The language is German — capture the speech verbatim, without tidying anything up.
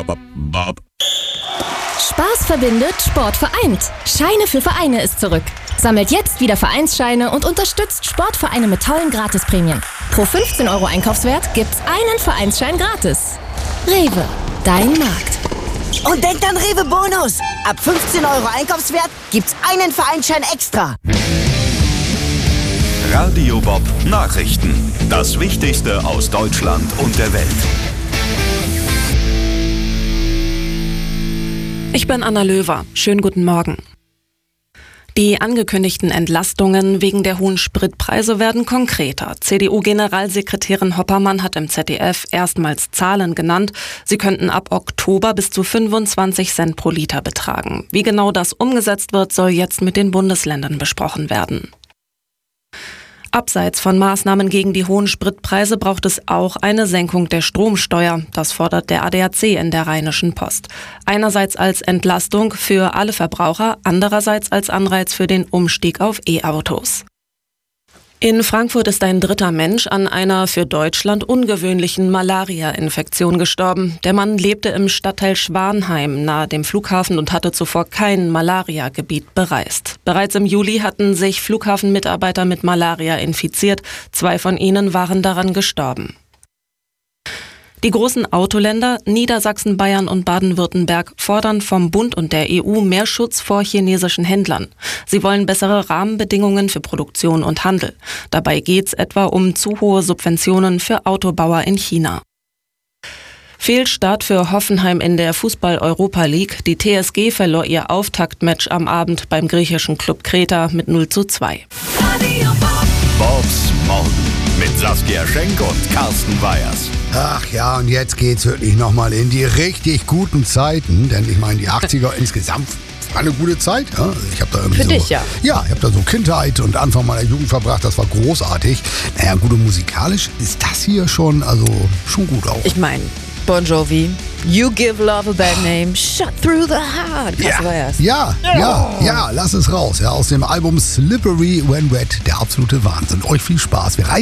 Spaß verbindet, Sport vereint. Scheine für Vereine ist zurück. Sammelt jetzt wieder Vereinsscheine und unterstützt Sportvereine mit tollen Gratisprämien. Pro fünfzehn Euro Einkaufswert gibt's einen Vereinsschein gratis. Rewe, dein Markt. Und denkt an Rewe Bonus. Ab fünfzehn Euro Einkaufswert gibt's einen Vereinsschein extra. Radio Bob Nachrichten. Das Wichtigste aus Deutschland und der Welt. Ich bin Anna Löwer. Schönen guten Morgen. Die angekündigten Entlastungen wegen der hohen Spritpreise werden konkreter. C D U-Generalsekretärin Hoppermann hat im Z D F erstmals Zahlen genannt. Sie könnten ab Oktober bis zu fünfundzwanzig Cent pro Liter betragen. Wie genau das umgesetzt wird, soll jetzt mit den Bundesländern besprochen werden. Abseits von Maßnahmen gegen die hohen Spritpreise braucht es auch eine Senkung der Stromsteuer. Das fordert der A D A C in der Rheinischen Post. Einerseits als Entlastung für alle Verbraucher, andererseits als Anreiz für den Umstieg auf E-Autos. In Frankfurt ist ein dritter Mensch an einer für Deutschland ungewöhnlichen Malaria-Infektion gestorben. Der Mann lebte im Stadtteil Schwanheim nahe dem Flughafen und hatte zuvor kein Malaria-Gebiet bereist. Bereits im Juli hatten sich Flughafenmitarbeiter mit Malaria infiziert. Zwei von ihnen waren daran gestorben. Die großen Autoländer Niedersachsen, Bayern und Baden-Württemberg fordern vom Bund und der E U mehr Schutz vor chinesischen Händlern. Sie wollen bessere Rahmenbedingungen für Produktion und Handel. Dabei geht's etwa um zu hohe Subventionen für Autobauer in China. Fehlstart für Hoffenheim in der Fußball-Europa League. Die T S G verlor ihr Auftaktmatch am Abend beim griechischen Club Kreta mit null zu zwei. Bobs Morgen mit Saskia Schenk und Carsten Weyers. Ach ja, und jetzt geht's wirklich nochmal in die richtig guten Zeiten, denn ich meine, die achtziger insgesamt war eine gute Zeit. Ja? Ich habe da irgendwie Für so, dich, ja. Ja, ich habe da so Kindheit und Anfang meiner Jugend verbracht, das war großartig. Naja, gut, und musikalisch ist das hier schon, also schon gut auch. Ich meine, Bon Jovi, You Give Love a Bad Name, Shut Through the Heart. Ja, War's. ja, ja, ja, lass es raus. Ja, aus dem Album Slippery When Wet, der absolute Wahnsinn. Euch viel Spaß. Wir reisen